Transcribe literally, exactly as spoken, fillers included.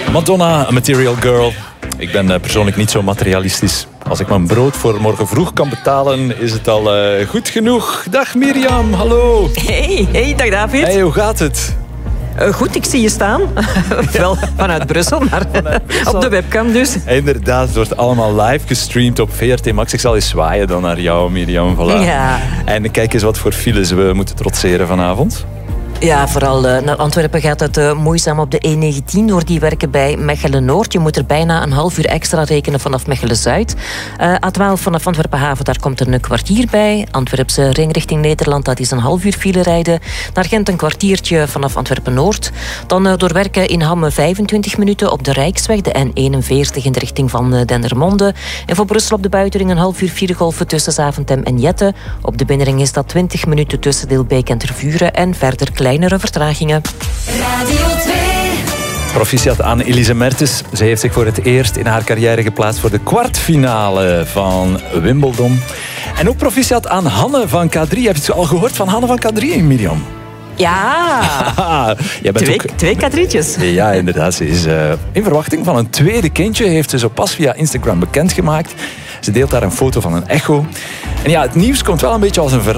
Madonna, A Material Girl. Ik ben uh, persoonlijk niet zo materialistisch. Als ik mijn brood voor morgen vroeg kan betalen, is het al uh, goed genoeg. Dag Mirjam, hallo. Hey, hey, dag David. Hey, hoe gaat het? Uh, goed, ik zie je staan. Wel vanuit Brussel, maar vanuit Brussel. Op de webcam dus. Inderdaad, het wordt allemaal live gestreamd op V R T Max. Ik zal eens zwaaien dan naar jou, Mirjam. Voilà. Ja. En kijk eens wat voor files we moeten trotseren vanavond. Ja, vooral uh, naar Antwerpen gaat het uh, moeizaam op de E negentien door die werken bij Mechelen-Noord. Je moet er bijna een half uur extra rekenen vanaf Mechelen-Zuid. Uh, A twaalf vanaf Antwerpen-Haven, daar komt er een kwartier bij. Antwerpse ring richting Nederland, dat is een half uur file rijden. Naar Gent een kwartiertje vanaf Antwerpen-Noord. Dan uh, door werken in Hamme vijfentwintig minuten op de Rijksweg, de N eenenveertig in de richting van uh, Dendermonde. En voor Brussel op de buitenring een half uur filegolven tussen Zaventem en Jette. Op de binnenring is dat twintig minuten tussen Dilbeek en Tervuren en verder klein. Kleinere vertragingen. Radio twee. Proficiat aan Elise Mertens. Zij heeft zich voor het eerst in haar carrière geplaatst voor de kwartfinale van Wimbledon. En ook proficiat aan Hanne van K drie. Heb je het al gehoord van Hanne van K drie, Mirjam? Ja, Jij bent twee, ook... twee K drietjes. Ja, inderdaad. Ze is uh, in verwachting van een tweede kindje. Heeft ze zo pas via Instagram bekendgemaakt. Ze deelt daar een foto van een echo. En ja, het nieuws komt wel een beetje als een verrassing.